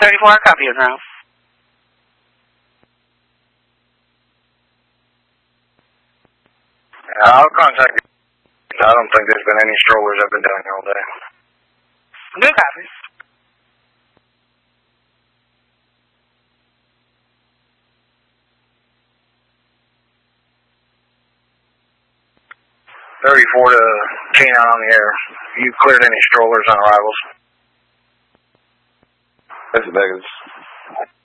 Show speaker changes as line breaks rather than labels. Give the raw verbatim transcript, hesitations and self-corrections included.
thirty-four, I copy you now.
I'll contact you. I don't think there's been any strollers. I've been down here all day.
Good copy.
thirty-four to K nine on the air. You cleared any strollers on arrivals?
This is Vegas.